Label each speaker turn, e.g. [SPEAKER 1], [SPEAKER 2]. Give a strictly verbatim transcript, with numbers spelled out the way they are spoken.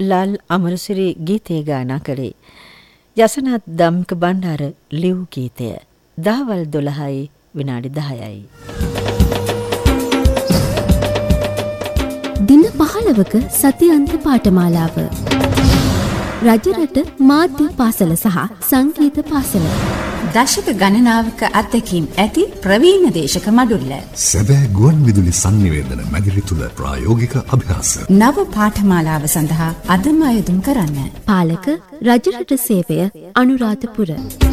[SPEAKER 1] ලල් අමරසිරි ගීතය ගායනා කළේ. යසනාත් දම්ක බණ්ඩාර ලිව් ගීතය. දහවල් දොළහයි විනාඩි දහයයි.
[SPEAKER 2] දින පහළවක සතියන්ත පාඨමාලාව. රජරට මාධ්‍ය පාසල සහ සංගීත පාසල.
[SPEAKER 3] දශක ගණනාවක අත්දැකීම් ඇති ප්‍රවීණ දේශක මඩුල්ල.
[SPEAKER 4] සැබෑ ගුවන් විදුලි සංනිවේදන මැදිරි තුල ප්‍රායෝගික අභ්‍යාස.
[SPEAKER 3] නව පාඨමාලාව සඳහා අදම අයදුම් කරන්න.
[SPEAKER 2] පාලක රජරට සේවය අනුරාධපුර.